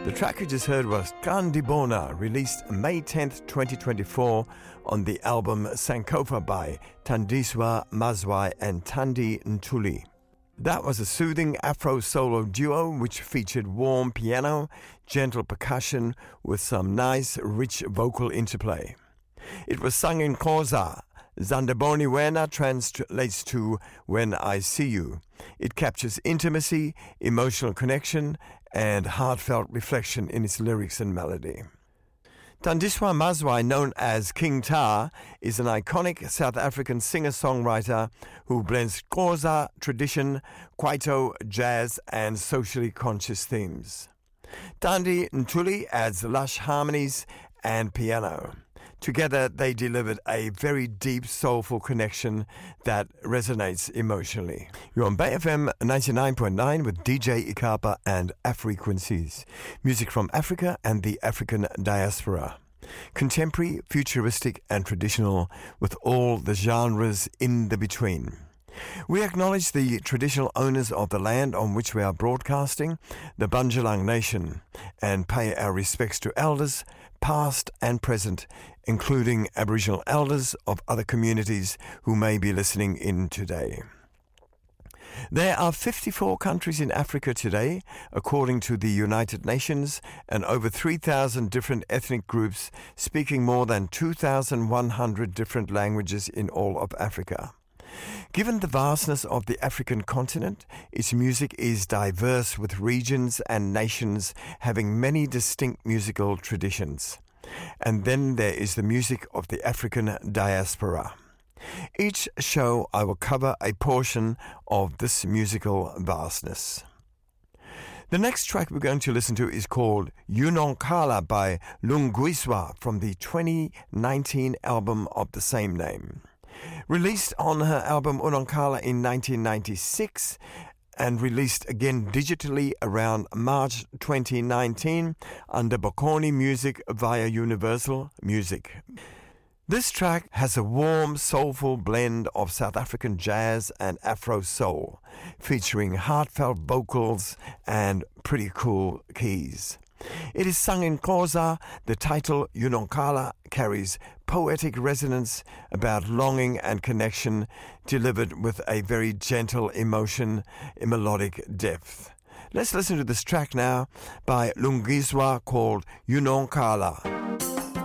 The track you just heard was Kandibona, released May 10th, 2024 on the album Sankofa by Thandiswa Mazwai and Thandi Ntuli. That was a soothing Afro-solo duo which featured warm piano, gentle percussion with some nice, rich vocal interplay. It was sung in Xhosa. Zandaboni Wena translates to When I See You. It captures intimacy, emotional connection, and heartfelt reflection in its lyrics and melody. Thandiswa Mazwai, known as King Ta, is an iconic South African singer-songwriter who blends Xhosa tradition, Kwaito, jazz, and socially conscious themes. Thandi Ntuli adds lush harmonies and piano. Together, they delivered a very deep, soulful connection that resonates emotionally. You're on Bay FM 99.9 with DJ Ikapa and Afrequencies. Music from Africa and the African diaspora. Contemporary, futuristic, and traditional, with all the genres in the between. We acknowledge the traditional owners of the land on which we are broadcasting, the Bundjalung Nation, and pay our respects to elders, past and present, including Aboriginal elders of other communities who may be listening in today. There are 54 countries in Africa today, according to the United Nations, and over 3,000 different ethnic groups speaking more than 2,100 different languages in all of Africa. Given the vastness of the African continent, its music is diverse with regions and nations having many distinct musical traditions. And then there is the music of the African diaspora. Each show I will cover a portion of this musical vastness. The next track we're going to listen to is called Unonkala by Lungiswa from the 2019 album of the same name. Released on her album Unonkala in 1996 and released again digitally around March 2019 under Bokoni Music via Universal Music. This track has a warm, soulful blend of South African jazz and Afro soul, featuring heartfelt vocals and pretty cool keys. It is sung in Xhosa. The title Unonkala carries poetic resonance about longing and connection, delivered with a very gentle emotion in melodic depth. Let's listen to this track now by Lungiswa called Unonkala.